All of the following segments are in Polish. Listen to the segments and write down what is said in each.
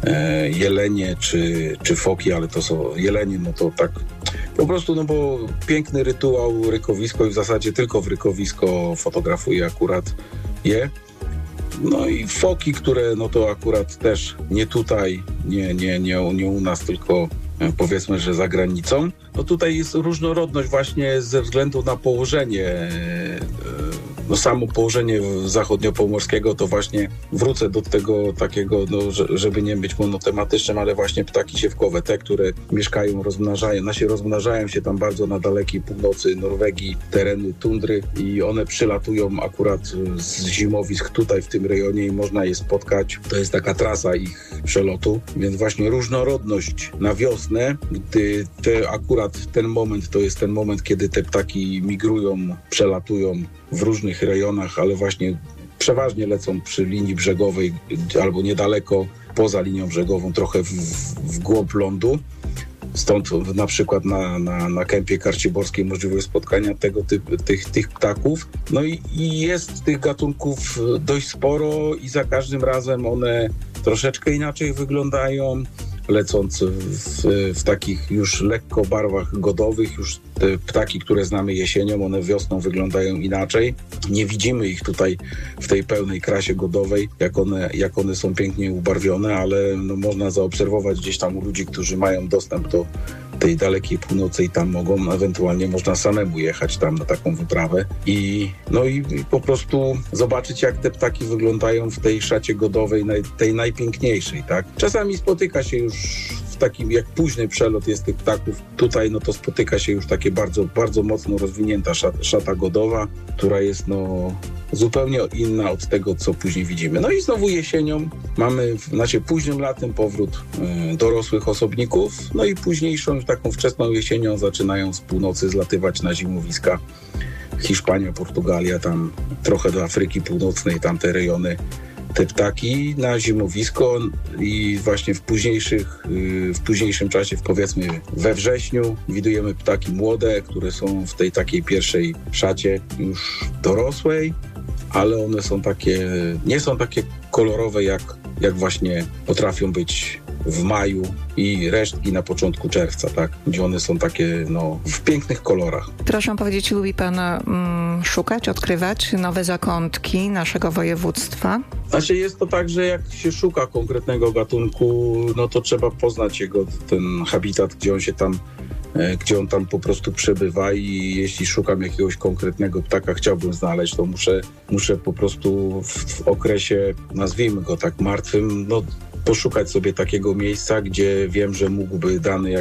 jelenie czy foki, ale to są jelenie, no to tak po prostu, no bo piękny rytuał, rykowisko i w zasadzie tylko w rykowisko fotografuję akurat je. No i foki, które no to akurat też nie tutaj, nie u nas, tylko powiedzmy, że za granicą. No tutaj jest różnorodność właśnie ze względu na położenie, no samo położenie zachodniopomorskiego, to właśnie wrócę do tego takiego, no, żeby nie być monotematycznym, ale właśnie ptaki siewkowe, te, które mieszkają, rozmnażają się tam bardzo na dalekiej północy Norwegii, tereny tundry i one przylatują akurat z zimowisk tutaj w tym rejonie i można je spotkać. To jest taka trasa ich przelotu, więc właśnie różnorodność na wiosnę, gdy akurat ten moment to jest ten moment, kiedy te ptaki migrują, przelatują w różnych rejonach, ale właśnie przeważnie lecą przy linii brzegowej albo niedaleko poza linią brzegową, trochę w głąb lądu. Stąd na przykład na kępie karciborskiej możliwość spotkania tych ptaków. No i jest tych gatunków dość sporo i za każdym razem one troszeczkę inaczej wyglądają. Lecąc w takich już lekko barwach godowych, już te ptaki, które znamy jesienią, one wiosną wyglądają inaczej. Nie widzimy ich tutaj w tej pełnej krasie godowej, jak one są pięknie ubarwione, ale no, można zaobserwować gdzieś tam u ludzi, którzy mają dostęp do tej dalekiej północy i tam mogą, ewentualnie można samemu jechać tam na taką wyprawę i po prostu zobaczyć, jak te ptaki wyglądają w tej szacie godowej, tej najpiękniejszej, tak? Czasami spotyka się już w takim, jak późny przelot jest tych ptaków, tutaj no to spotyka się już takie bardzo, bardzo mocno rozwinięta szata godowa, która jest zupełnie inna od tego, co później widzimy. No i znowu jesienią mamy, późnym latem powrót dorosłych osobników, no i późniejszą, taką wczesną jesienią zaczynają z północy zlatywać na zimowiska. Hiszpania, Portugalia, tam trochę do Afryki Północnej, tamte rejony, te ptaki na zimowisko i właśnie w późniejszym czasie, powiedzmy we wrześniu, widujemy ptaki młode, które są w tej takiej pierwszej szacie już dorosłej, ale one nie są takie kolorowe, jak właśnie potrafią być w maju i resztki na początku czerwca, tak? Gdzie one są takie, w pięknych kolorach. Proszę powiedzieć, lubi pan szukać, odkrywać nowe zakątki naszego województwa? Znaczy jest to tak, że jak się szuka konkretnego gatunku, no to trzeba poznać ten habitat, gdzie on tam po prostu przebywa i jeśli szukam jakiegoś konkretnego ptaka, chciałbym znaleźć, to muszę po prostu w okresie, nazwijmy go tak, martwym, poszukać sobie takiego miejsca, gdzie wiem, że mógłby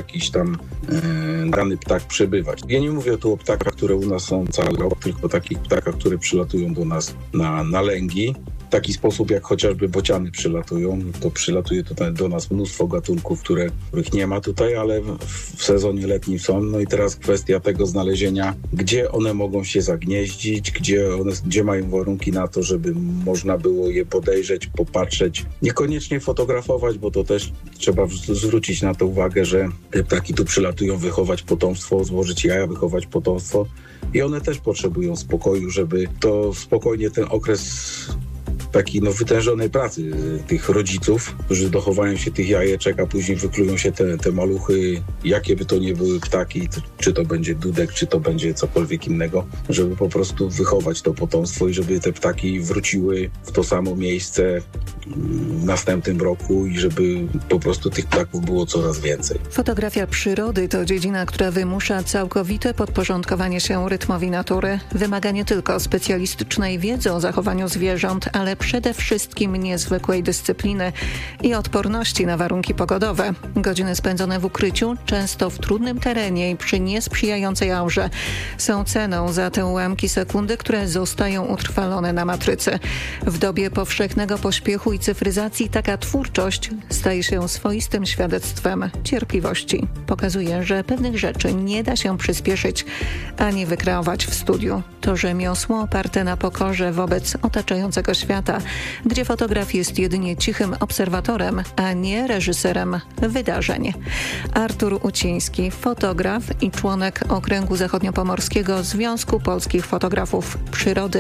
dany ptak przebywać. Ja nie mówię tu o ptakach, które u nas są cały rok, tylko takich ptakach, które przylatują do nas na lęgi. W taki sposób, jak chociażby bociany przylatują, to przylatuje tutaj do nas mnóstwo gatunków, których nie ma tutaj, ale w sezonie letnim są. No i teraz kwestia tego znalezienia, gdzie one mogą się zagnieździć, gdzie mają warunki na to, żeby można było je podejrzeć, popatrzeć. Niekoniecznie fotografować, bo to też trzeba zwrócić na to uwagę, że te ptaki tu przylatują wychować potomstwo, złożyć jaja, wychować potomstwo i one też potrzebują spokoju, żeby to spokojnie ten okres takiej wytężonej pracy tych rodziców, którzy dochowają się tych jajeczek, a później wyklują się te maluchy, jakie by to nie były ptaki, czy to będzie dudek, czy to będzie cokolwiek innego, żeby po prostu wychować to potomstwo i żeby te ptaki wróciły w to samo miejsce w następnym roku i żeby po prostu tych ptaków było coraz więcej. Fotografia przyrody to dziedzina, która wymusza całkowite podporządkowanie się rytmowi natury. Wymaga nie tylko specjalistycznej wiedzy o zachowaniu zwierząt, ale przede wszystkim niezwykłej dyscypliny i odporności na warunki pogodowe. Godziny spędzone w ukryciu, często w trudnym terenie i przy niesprzyjającej aurze, są ceną za te ułamki sekundy, które zostają utrwalone na matrycy. W dobie powszechnego pośpiechu i cyfryzacji taka twórczość staje się swoistym świadectwem cierpliwości. Pokazuje, że pewnych rzeczy nie da się przyspieszyć ani wykreować w studiu. To rzemiosło oparte na pokorze wobec otaczającego świata, gdzie fotograf jest jedynie cichym obserwatorem, a nie reżyserem wydarzeń. Artur Uciński, fotograf i członek Okręgu Zachodniopomorskiego Związku Polskich Fotografów Przyrody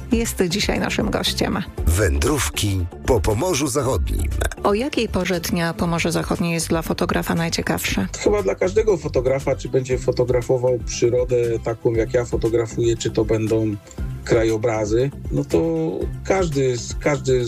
jest dzisiaj naszym gościem. Wędrówki po Pomorzu Zachodnim. O jakiej porze dnia Pomorze Zachodnie jest dla fotografa najciekawsze? Chyba dla każdego fotografa, czy będzie fotografował przyrodę taką jak ja fotografuję, czy to będą krajobrazy, no to każdy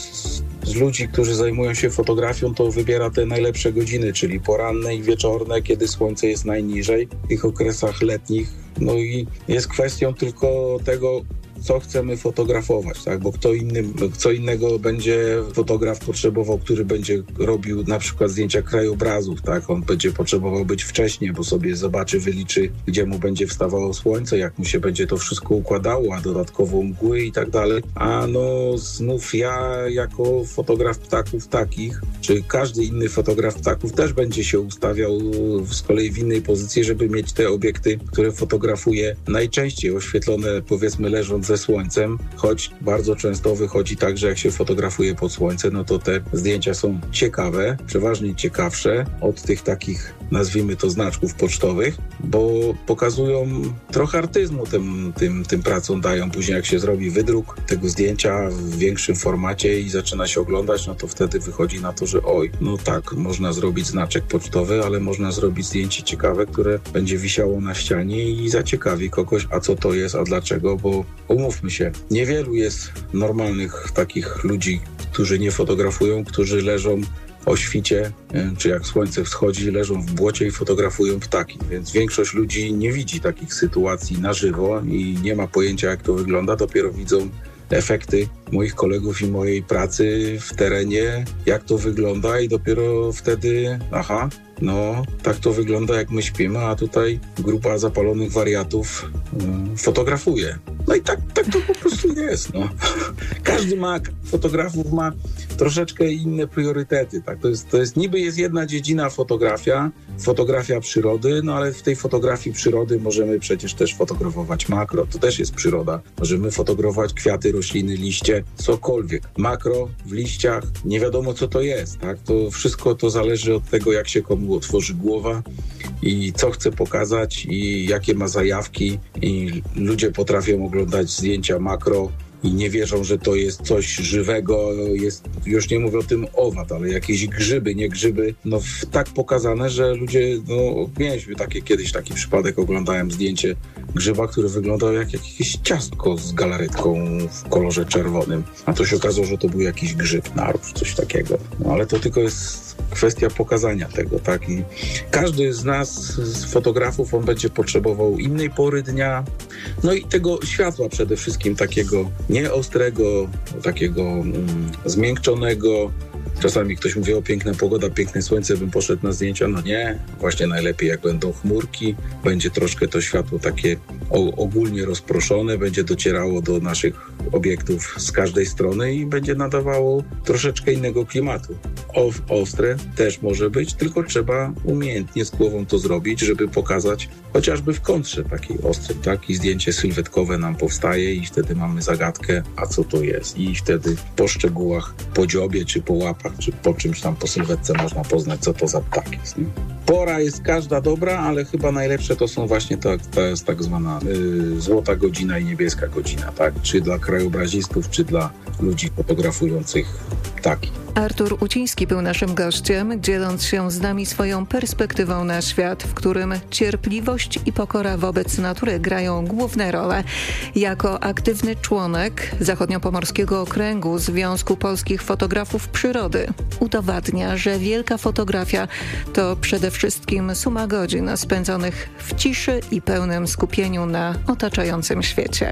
z ludzi, którzy zajmują się fotografią, to wybiera te najlepsze godziny, czyli poranne i wieczorne, kiedy słońce jest najniżej, w tych okresach letnich. No i jest kwestią tylko tego, co chcemy fotografować, tak? Bo co innego będzie fotograf potrzebował, który będzie robił na przykład zdjęcia krajobrazów, tak? On będzie potrzebował być wcześniej, bo sobie zobaczy, wyliczy, gdzie mu będzie wstawało słońce, jak mu się będzie to wszystko układało, a dodatkowo mgły i tak dalej. A no znów ja jako fotograf ptaków takich, czy każdy inny fotograf ptaków też będzie się ustawiał z kolei w innej pozycji, żeby mieć te obiekty, które fotografuje najczęściej oświetlone, powiedzmy, leżąc ze słońcem, choć bardzo często wychodzi tak, że jak się fotografuje pod słońce, no to te zdjęcia są ciekawe, przeważnie ciekawsze od tych takich, nazwijmy to, znaczków pocztowych, bo pokazują trochę artyzmu tym pracom dają. Później jak się zrobi wydruk tego zdjęcia w większym formacie i zaczyna się oglądać, no to wtedy wychodzi na to, że no tak, można zrobić znaczek pocztowy, ale można zrobić zdjęcie ciekawe, które będzie wisiało na ścianie i zaciekawi kogoś, a co to jest, a dlaczego, bo umówmy się, niewielu jest normalnych takich ludzi, którzy nie fotografują, którzy leżą o świcie, czy jak słońce wschodzi, leżą w błocie i fotografują ptaki. Więc większość ludzi nie widzi takich sytuacji na żywo i nie ma pojęcia, jak to wygląda. Dopiero widzą efekty moich kolegów i mojej pracy w terenie, jak to wygląda i dopiero wtedy, no tak to wygląda, jak my śpimy, a tutaj grupa zapalonych wariatów fotografuje. No i tak to po prostu jest. No. Każdy fotografów ma troszeczkę inne priorytety. Tak? To jest niby jest jedna dziedzina fotografia przyrody, no ale w tej fotografii przyrody możemy przecież też fotografować makro. To też jest przyroda. Możemy fotografować kwiaty, rośliny, liście, cokolwiek. Makro w liściach, nie wiadomo co to jest. Tak? To wszystko to zależy od tego, jak się komu otworzy głowa i co chce pokazać i jakie ma zajawki i ludzie potrafią oglądać zdjęcia makro i nie wierzą, że to jest coś żywego, już nie mówię o tym owad, ale jakieś grzyby, nie grzyby, no tak pokazane, że ludzie, no mieliśmy kiedyś taki przypadek, oglądałem zdjęcie grzyba, który wyglądał jak jakieś ciastko z galaretką w kolorze czerwonym, a to się okazało, że to był jakiś grzyb, naróż, coś takiego, no ale to tylko jest kwestia pokazania tego, tak? I każdy z nas, z fotografów, on będzie potrzebował innej pory dnia, no i tego światła przede wszystkim takiego nieostrego, takiego zmiękczonego. Czasami ktoś mówi, o piękna pogoda, piękne słońce, bym poszedł na zdjęcia. No nie, właśnie najlepiej jak będą chmurki, będzie troszkę to światło takie ogólnie rozproszone, będzie docierało do naszych obiektów z każdej strony i będzie nadawało troszeczkę innego klimatu. Ostre też może być, tylko trzeba umiejętnie z głową to zrobić, żeby pokazać chociażby w kontrze takiej ostrej, tak? I zdjęcie sylwetkowe nam powstaje i wtedy mamy zagadkę, a co to jest? I wtedy po szczegółach, po dziobie, czy po łapach, czy po czymś tam, po sylwetce można poznać, co to za ptak jest. Nie? Pora jest każda dobra, ale chyba najlepsze to są właśnie to jest tak zwana złota godzina i niebieska godzina, tak? Czy dla krajobrazistów, czy dla ludzi fotografujących ptaki. Artur Uciński był naszym gościem, dzieląc się z nami swoją perspektywą na świat, w którym cierpliwość i pokora wobec natury grają główne role. Jako aktywny członek Zachodniopomorskiego Okręgu Związku Polskich Fotografów Przyrody udowadnia, że wielka fotografia to przede wszystkim suma godzin spędzonych w ciszy i pełnym skupieniu na otaczającym świecie.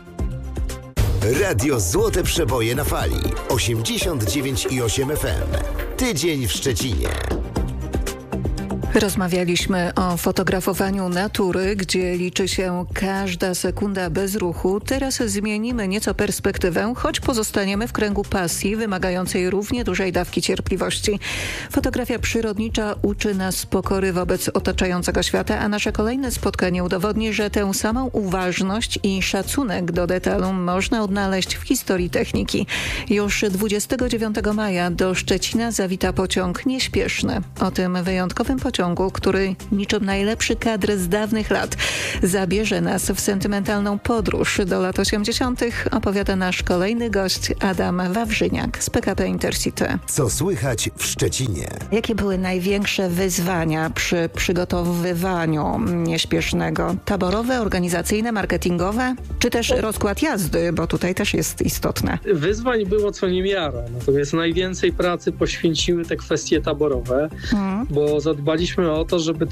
Radio Złote Przeboje na fali 89,8 FM. Tydzień w Szczecinie. Rozmawialiśmy o fotografowaniu natury, gdzie liczy się każda sekunda bez ruchu. Teraz zmienimy nieco perspektywę, choć pozostaniemy w kręgu pasji wymagającej równie dużej dawki cierpliwości. Fotografia przyrodnicza uczy nas pokory wobec otaczającego świata, a nasze kolejne spotkanie udowodni, że tę samą uważność i szacunek do detalu można odnaleźć w historii techniki. Już 29 maja do Szczecina zawita pociąg nieśpieszny. O tym wyjątkowym pociągu pociągu, który niczym najlepszy kadr z dawnych lat zabierze nas w sentymentalną podróż do lat 80., opowiada nasz kolejny gość Adam Wawrzyniak z PKP Intercity. Co słychać w Szczecinie? Jakie były największe wyzwania przy przygotowywaniu Nieśpiesznego? Taborowe, organizacyjne, marketingowe, czy też rozkład jazdy, bo tutaj też jest istotne. Wyzwań było co niemiara, natomiast najwięcej pracy poświęciły te kwestie taborowe, bo zadbaliśmy o to, żeby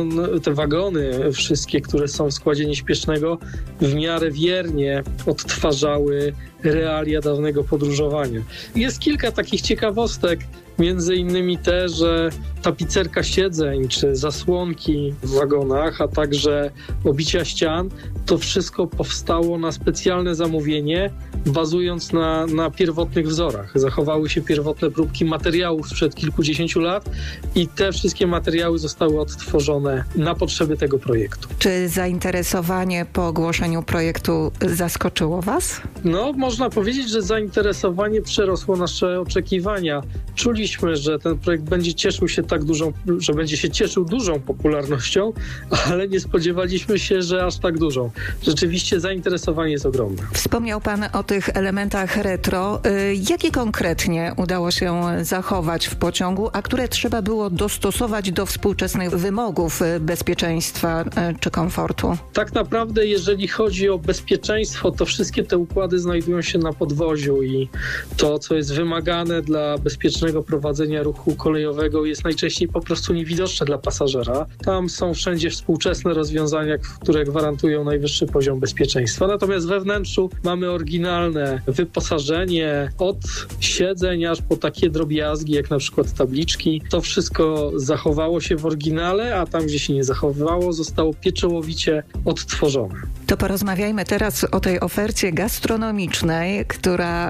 te wagony wszystkie, które są w składzie Nieśpiesznego, w miarę wiernie odtwarzały realia dawnego podróżowania. Jest kilka takich ciekawostek, między innymi te, że tapicerka siedzeń czy zasłonki w wagonach, a także obicia ścian, to wszystko powstało na specjalne zamówienie, bazując na pierwotnych wzorach. Zachowały się pierwotne próbki materiałów sprzed kilkudziesięciu lat i te wszystkie materiały zostały odtworzone na potrzeby tego projektu. Czy zainteresowanie po ogłoszeniu projektu zaskoczyło Was? No, można powiedzieć, że zainteresowanie przerosło nasze oczekiwania. Czuliśmy, że ten projekt będzie cieszył się że będzie się cieszył dużą popularnością, ale nie spodziewaliśmy się, że aż tak dużą. Rzeczywiście zainteresowanie jest ogromne. Wspomniał Pan o tych elementach retro. Jakie konkretnie udało się zachować w pociągu, a które trzeba było dostosować do współczesnych wymogów bezpieczeństwa czy komfortu? Tak naprawdę, jeżeli chodzi o bezpieczeństwo, to wszystkie te układy znajdują się na podwoziu i to, co jest wymagane dla bezpiecznego prowadzenia ruchu kolejowego, jest najczęściej po prostu niewidoczne dla pasażera. Tam są wszędzie współczesne rozwiązania, które gwarantują najwyższy poziom bezpieczeństwa. Natomiast we wnętrzu mamy oryginalne wyposażenie od siedzeń aż po takie drobiazgi, jak na przykład tabliczki. To wszystko zachowało się w oryginale, a tam, gdzie się nie zachowywało, zostało pieczołowicie odtworzone. To porozmawiajmy teraz o tej ofercie gastronomicznej, która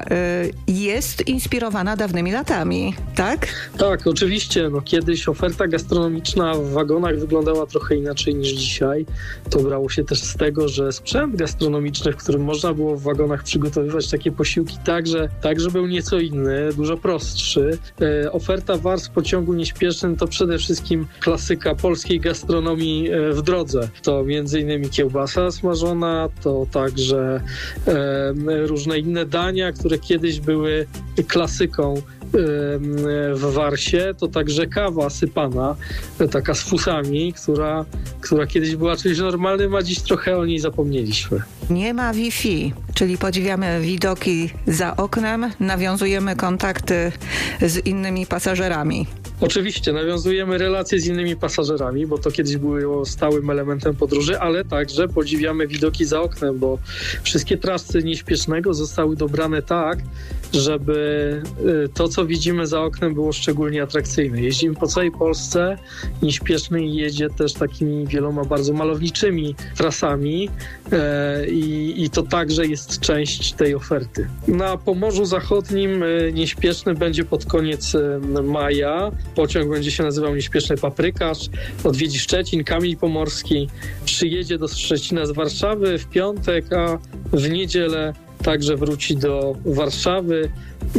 jest inspirowana dawnymi latami, tak? Tak, oczywiście. Kiedyś oferta gastronomiczna w wagonach wyglądała trochę inaczej niż dzisiaj. To brało się też z tego, że sprzęt gastronomiczny, w którym można było w wagonach przygotowywać takie posiłki także był nieco inny, dużo prostszy. Oferta warstw w pociągu nieśpiesznym to przede wszystkim klasyka polskiej gastronomii w drodze. To m.in. kiełbasa smażona, to także różne inne dania, które kiedyś były klasyką w Warsie, to także kawa sypana, taka z fusami, która kiedyś była czymś normalnym, a dziś trochę o niej zapomnieliśmy. Nie ma Wi-Fi, czyli podziwiamy widoki za oknem, nawiązujemy kontakty z innymi pasażerami. Oczywiście, nawiązujemy relacje z innymi pasażerami, bo to kiedyś było stałym elementem podróży, ale także podziwiamy widoki za oknem, bo wszystkie trasy Nieśpiesznego zostały dobrane tak, żeby to, co widzimy za oknem, było szczególnie atrakcyjne. Jeździmy po całej Polsce, Nieśpieszny jedzie też takimi wieloma bardzo malowniczymi trasami i to także jest część tej oferty. Na Pomorzu Zachodnim Nieśpieszny będzie pod koniec maja. Pociąg będzie się nazywał Nieśpieszny Paprykarz, odwiedzi Szczecin, Kamień Pomorski, przyjedzie do Szczecina z Warszawy w piątek, a w niedzielę także wróci do Warszawy.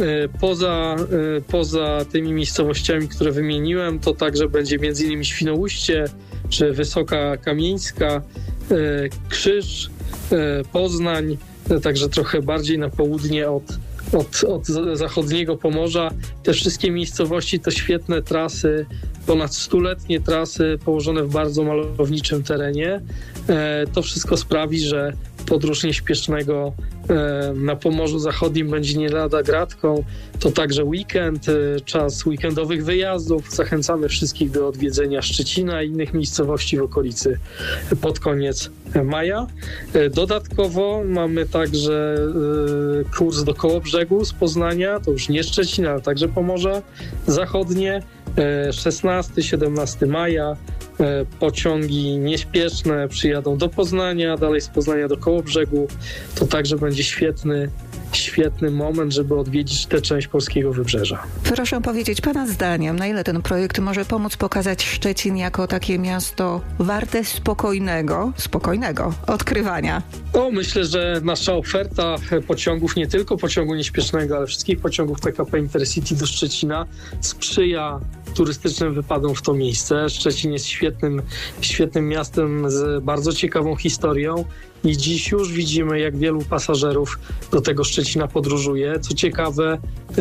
Poza tymi miejscowościami, które wymieniłem, to także będzie m.in. Świnoujście czy Wysoka Kamieńska, Krzyż, Poznań, także trochę bardziej na południe od zachodniego Pomorza. Te wszystkie miejscowości to świetne trasy, ponad 100-letnie trasy położone w bardzo malowniczym terenie. To wszystko sprawi, że podróż Nieśpiesznego na Pomorzu Zachodnim będzie nie lada gratką. To także weekend, czas weekendowych wyjazdów. Zachęcamy wszystkich do odwiedzenia Szczecina i innych miejscowości w okolicy pod koniec maja. Dodatkowo mamy także kurs do Kołobrzegu z Poznania, to już nie Szczecin, ale także Pomorze Zachodnie. 16-17 maja pociągi nieśpieszne przyjadą do Poznania, dalej z Poznania do Kołobrzegu. To także będzie świetny moment, żeby odwiedzić tę część polskiego wybrzeża. Proszę powiedzieć Pana zdaniem, na ile ten projekt może pomóc pokazać Szczecin jako takie miasto warte spokojnego odkrywania? Myślę, że nasza oferta pociągów, nie tylko pociągu nieśpiesznego, ale wszystkich pociągów PKP Intercity do Szczecina sprzyja turystycznym wypadom w to miejsce. Szczecin jest świetnym miastem z bardzo ciekawą historią i dziś już widzimy, jak wielu pasażerów do tego Szczecina podróżuje. Co ciekawe,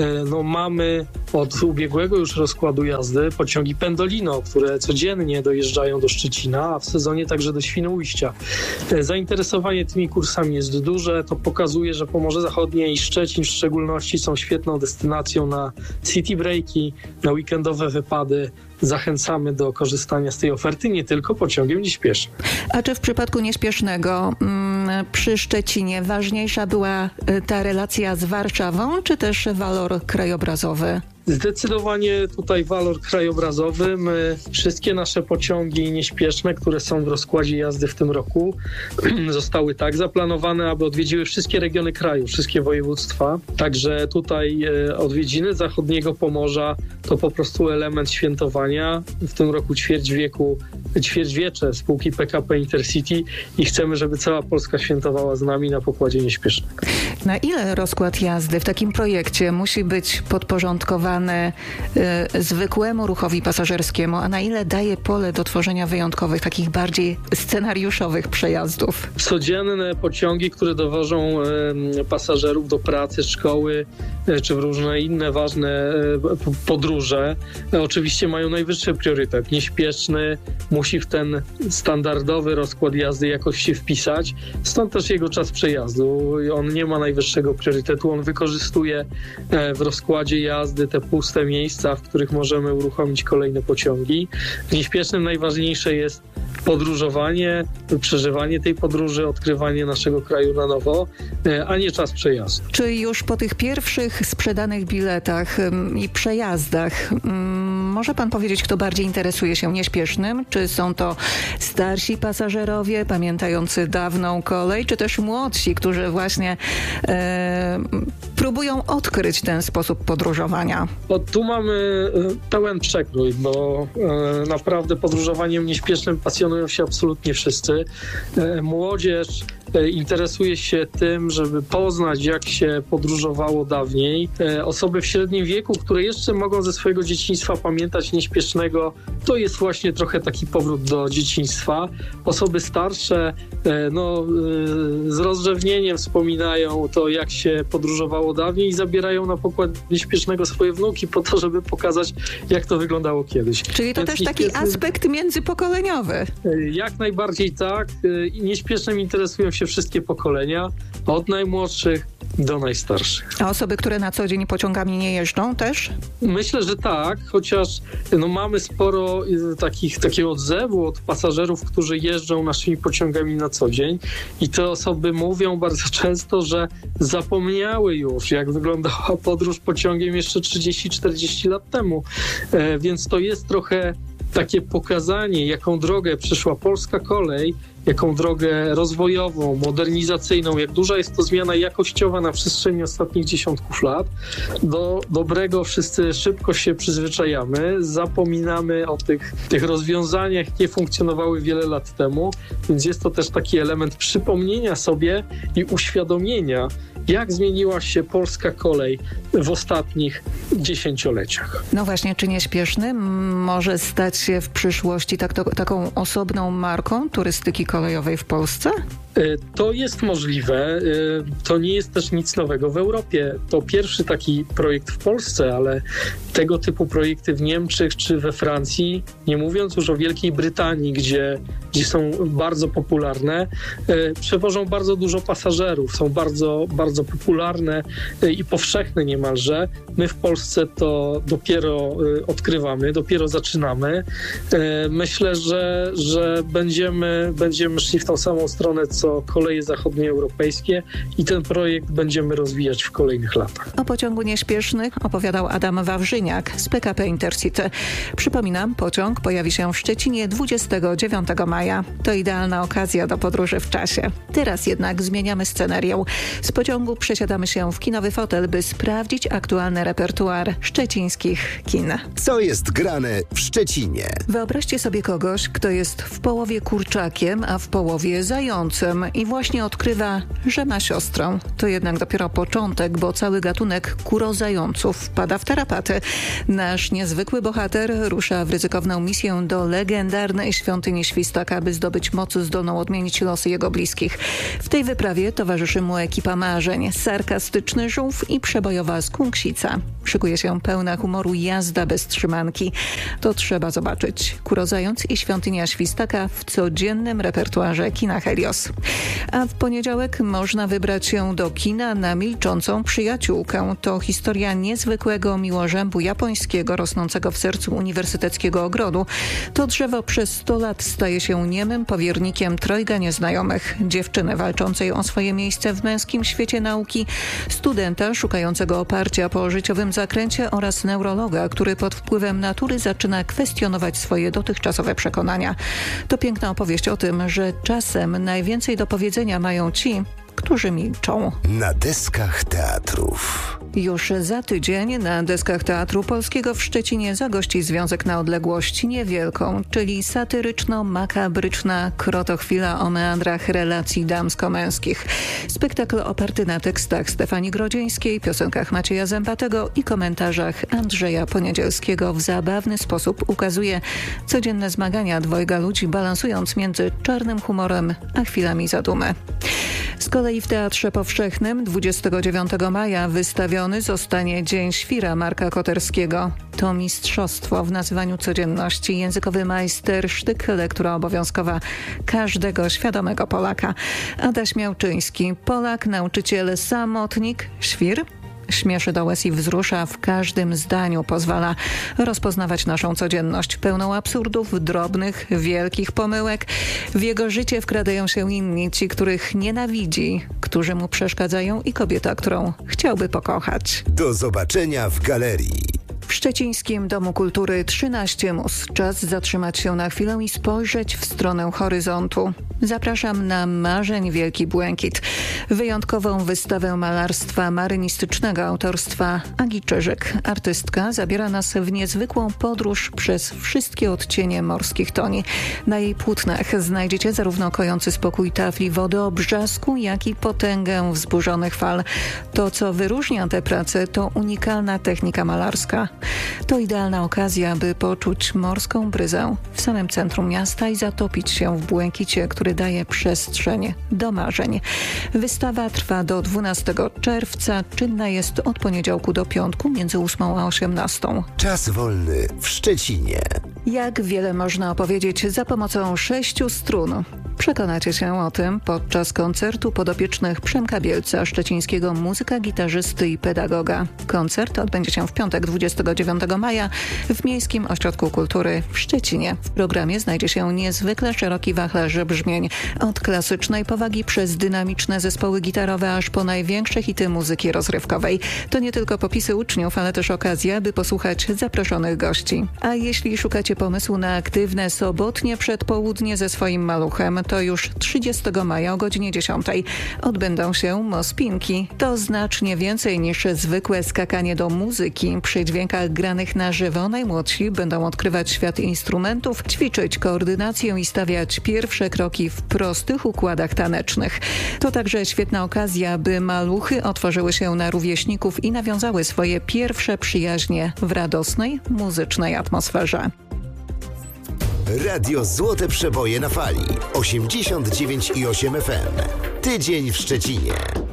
mamy od ubiegłego już rozkładu jazdy pociągi Pendolino, które codziennie dojeżdżają do Szczecina, a w sezonie także do Świnoujścia. Zainteresowanie tymi kursami jest duże. To pokazuje, że Pomorze Zachodnie i Szczecin w szczególności są świetną destynacją na city breaki, na weekendowe wypady. Zachęcamy do korzystania z tej oferty nie tylko pociągiem nieśpiesznym. A czy w przypadku nieśpiesznego przy Szczecinie ważniejsza była ta relacja z Warszawą, czy też walor krajobrazowy? Zdecydowanie tutaj walor krajobrazowy. Wszystkie nasze pociągi nieśpieszne, które są w rozkładzie jazdy w tym roku, zostały tak zaplanowane, aby odwiedziły wszystkie regiony kraju, wszystkie województwa. Także tutaj odwiedziny zachodniego Pomorza to po prostu element świętowania. W tym roku ćwierćwiecze spółki PKP Intercity i chcemy, żeby cała Polska świętowała z nami na pokładzie nieśpiesznego. Na ile rozkład jazdy w takim projekcie musi być podporządkowany zwykłemu ruchowi pasażerskiemu, a na ile daje pole do tworzenia wyjątkowych, takich bardziej scenariuszowych przejazdów? Codzienne pociągi, które dowożą pasażerów do pracy, szkoły czy w różne inne ważne podróże, oczywiście mają najwyższy priorytet. Nieśpieszny musi w ten standardowy rozkład jazdy jakoś się wpisać, stąd też jego czas przejazdu. On nie ma najwyższego priorytetu, on wykorzystuje w rozkładzie jazdy te puste miejsca, w których możemy uruchomić kolejne pociągi. W nieśpiesznym najważniejsze jest podróżowanie, przeżywanie tej podróży, odkrywanie naszego kraju na nowo, a nie czas przejazdu. Czy już po tych pierwszych sprzedanych biletach i przejazdach może pan powiedzieć, kto bardziej interesuje się nieśpiesznym? Czy są to starsi pasażerowie pamiętający dawną kolej, czy też młodsi, którzy właśnie próbują odkryć ten sposób podróżowania? Tu mamy pełen przekrój, bo naprawdę podróżowaniem nieśpiesznym pasjonują się absolutnie wszyscy. Młodzież interesuje się tym, żeby poznać, jak się podróżowało dawniej. Osoby w średnim wieku, które jeszcze mogą ze swojego dzieciństwa pamiętać nieśpiesznego, to jest właśnie trochę taki powrót do dzieciństwa. Osoby starsze z rozrzewnieniem wspominają to, jak się podróżowało dawniej i zabierają na pokład nieśpiesznego swoje wnuki po to, żeby pokazać, jak to wyglądało kiedyś. Czyli to też taki aspekt międzypokoleniowy. Jak najbardziej tak. Nieśpiesznym interesują się wszystkie pokolenia, od najmłodszych do najstarszych. A osoby, które na co dzień pociągami nie jeżdżą też? Myślę, że tak, chociaż mamy sporo takiego odzewu od pasażerów, którzy jeżdżą naszymi pociągami na co dzień i te osoby mówią bardzo często, że zapomniały już, jak wyglądała podróż pociągiem jeszcze 30-40 lat temu. Więc to jest trochę takie pokazanie, jaką drogę przeszła polska kolej, jaką drogę rozwojową, modernizacyjną, jak duża jest to zmiana jakościowa na przestrzeni ostatnich dziesiątków lat. Do dobrego wszyscy szybko się przyzwyczajamy, zapominamy o tych rozwiązaniach, jakie funkcjonowały wiele lat temu, więc jest to też taki element przypomnienia sobie i uświadomienia, jak zmieniła się polska kolej w ostatnich dziesięcioleciach. No właśnie, czy nieśpieszny może stać się w przyszłości taką osobną marką turystyki kolejowej w Polsce? To jest możliwe. To nie jest też nic nowego w Europie. To pierwszy taki projekt w Polsce, ale tego typu projekty w Niemczech czy we Francji, nie mówiąc już o Wielkiej Brytanii, gdzie są bardzo popularne, przewożą bardzo dużo pasażerów, są bardzo, bardzo popularne i powszechne niemalże. My w Polsce to dopiero odkrywamy, dopiero zaczynamy. Myślę, że będziemy szli w tą samą stronę, co koleje zachodnioeuropejskie i ten projekt będziemy rozwijać w kolejnych latach. O pociągu nieśpiesznych opowiadał Adam Wawrzyniak z PKP Intercity. Przypominam, pociąg pojawi się w Szczecinie 29 maja. To idealna okazja do podróży w czasie. Teraz jednak zmieniamy scenarię. Z pociągu przesiadamy się w kinowy fotel, by sprawdzić aktualny repertuar szczecińskich kin. Co jest grane w Szczecinie? Wyobraźcie sobie kogoś, kto jest w połowie kurczakiem, a w połowie zającem. Szczecińskim i właśnie odkrywa, że ma siostrę. To jednak dopiero początek, bo cały gatunek kurozająców wpada w tarapaty. Nasz niezwykły bohater rusza w ryzykowną misję do legendarnej świątyni Świstaka, by zdobyć moc zdolną odmienić losy jego bliskich. W tej wyprawie towarzyszy mu ekipa marzeń, sarkastyczny żółw i przebojowa skunksica. Szykuje się pełna humoru jazda bez trzymanki. To trzeba zobaczyć. Kurozając i świątynia Świstaka w codziennym repertuarze kina Helios. A w poniedziałek można wybrać się do kina na Milczącą przyjaciółkę. To historia niezwykłego miłożębu japońskiego rosnącego w sercu uniwersyteckiego ogrodu. To drzewo przez 100 lat staje się niemym powiernikiem trojga nieznajomych. Dziewczyny walczącej o swoje miejsce w męskim świecie nauki, studenta szukającego oparcia po życiowym zakręcie oraz neurologa, który pod wpływem natury zaczyna kwestionować swoje dotychczasowe przekonania. To piękna opowieść o tym, że czasem najwięcej do powiedzenia mają ci, którzy milczą. Na deskach teatrów. Już za tydzień na deskach Teatru Polskiego w Szczecinie zagości Związek na odległość niewielką, czyli satyryczno-makabryczna krotochwila o meandrach relacji damsko-męskich. Spektakl oparty na tekstach Stefanii Grodzieńskiej, piosenkach Macieja Zębatego i komentarzach Andrzeja Poniedzielskiego w zabawny sposób ukazuje codzienne zmagania dwojga ludzi, balansując między czarnym humorem a chwilami zadumy. Z kolei w Teatrze Powszechnym 29 maja wystawiony zostanie Dzień Świra Marka Koterskiego. To mistrzostwo w nazywaniu codzienności, językowy majstersztyk, lektura obowiązkowa każdego świadomego Polaka. Adaś Miałczyński, Polak, nauczyciel, samotnik, świr. Śmieszy do łez i wzrusza w każdym zdaniu, pozwala rozpoznawać naszą codzienność pełną absurdów, drobnych, wielkich pomyłek. W jego życie wkradają się inni, ci, których nienawidzi, którzy mu przeszkadzają i kobieta, którą chciałby pokochać. Do zobaczenia w galerii. W Szczecińskim Domu Kultury 13 mus. Czas zatrzymać się na chwilę i spojrzeć w stronę horyzontu. Zapraszam na Marzeń Wielki Błękit. Wyjątkową wystawę malarstwa marynistycznego autorstwa Agi Czyżyk. Artystka zabiera nas w niezwykłą podróż przez wszystkie odcienie morskich toni. Na jej płótnach znajdziecie zarówno kojący spokój tafli wody o brzasku, jak i potęgę wzburzonych fal. To, co wyróżnia tę pracę, to unikalna technika malarska. To idealna okazja, by poczuć morską bryzę w samym centrum miasta i zatopić się w błękicie, który daje przestrzeń do marzeń. Wystawa trwa do 12 czerwca. Czynna jest od poniedziałku do piątku między 8 a 18. Czas wolny w Szczecinie. Jak wiele można opowiedzieć za pomocą 6 strun. Przekonacie się o tym podczas koncertu podopiecznych Przemka Bielca, szczecińskiego muzyka, gitarzysty i pedagoga. Koncert odbędzie się w piątek 29 maja w Miejskim Ośrodku Kultury w Szczecinie. W programie znajdzie się niezwykle szeroki wachlarz brzmień. Od klasycznej powagi przez dynamiczne zespoły gitarowe aż po największe hity muzyki rozrywkowej. To nie tylko popisy uczniów, ale też okazja, by posłuchać zaproszonych gości. A jeśli szukacie pomysłu na aktywne sobotnie przedpołudnie ze swoim maluchem, to już 30 maja o godzinie 10 odbędą się Mospinki. To znacznie więcej niż zwykłe skakanie do muzyki. Przy dźwiękach granych na żywo najmłodsi będą odkrywać świat instrumentów, ćwiczyć koordynację i stawiać pierwsze kroki w prostych układach tanecznych. To także świetna okazja, by maluchy otworzyły się na rówieśników i nawiązały swoje pierwsze przyjaźnie w radosnej, muzycznej atmosferze. Radio Złote Przeboje na fali 89,8 FM. Tydzień w Szczecinie.